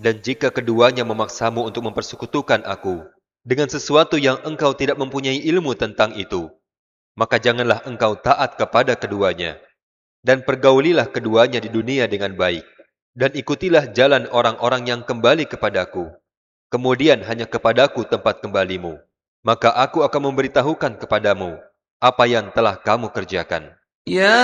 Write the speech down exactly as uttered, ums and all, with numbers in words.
Dan jika keduanya memaksamu untuk mempersekutukan aku dengan sesuatu yang engkau tidak mempunyai ilmu tentang itu, maka janganlah engkau taat kepada keduanya. Dan pergaulilah keduanya di dunia dengan baik. Dan ikutilah jalan orang-orang yang kembali kepadaku. Kemudian hanya kepadaku tempat kembalimu. Maka aku akan memberitahukan kepadamu apa yang telah kamu kerjakan. Ya